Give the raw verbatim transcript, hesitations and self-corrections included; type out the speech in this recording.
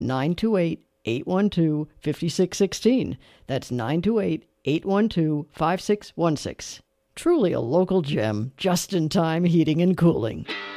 nine two eight, eight one two, five six one six. That's nine two eight, eight one two, five six one six. Truly a local gem, just-in-time heating and cooling.